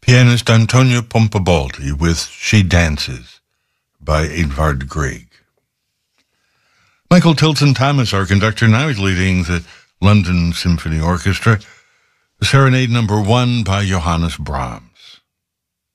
Pianist Antonia Pompabalti with She Dances by Edvard Grieg. Michael Tilson Thomas, our conductor, now is leading the London Symphony Orchestra, Serenade No. 1 by Johannes Brahms.